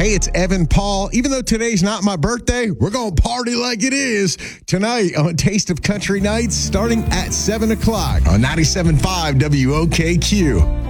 Hey, it's Evan Paul. Even though today's not my birthday, we're going to party like it is tonight on Taste of Country Nights starting at 7 o'clock on 97.5 WOKQ.